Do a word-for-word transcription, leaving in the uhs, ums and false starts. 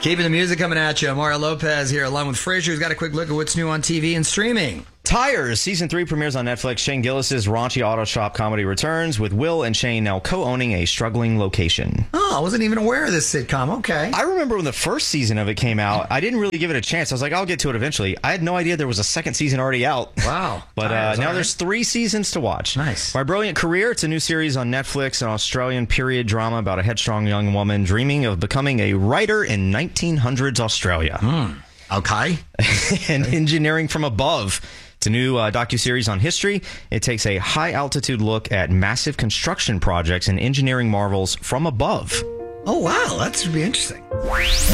Keeping the music coming at you. Mario Lopez here, along with Frazier, who's got a quick look at what's new on T V and streaming. Tires Season three premieres on Netflix. Shane Gillis's raunchy auto shop comedy returns, with Will and Shane now co-owning a struggling location. Oh, I wasn't even aware of this sitcom. Okay. I remember when the first season of it came out, I didn't really give it a chance. I was like, I'll get to it eventually. I had no idea there was a second season already out. Wow. But uh, Tires, now right. there's three seasons to watch. Nice. My Brilliant Career, it's a new series on Netflix, an Australian period drama about a headstrong young woman dreaming of becoming a writer in nineteen hundreds Australia. Hmm. Okay. And Engineering from Above. It's a new uh, docuseries on history. It takes a high-altitude look at massive construction projects and engineering marvels from above. Oh, wow. That should be interesting.